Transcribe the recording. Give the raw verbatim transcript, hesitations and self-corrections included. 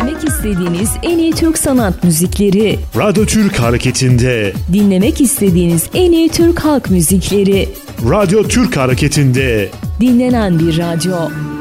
Dinlemek istediğiniz en iyi Türk sanat müzikleri. Radyo Türk Hareketi'nde. Dinlemek istediğiniz en iyi Türk halk müzikleri. Radyo Türk Hareketi'nde. Dinlenen bir radyo.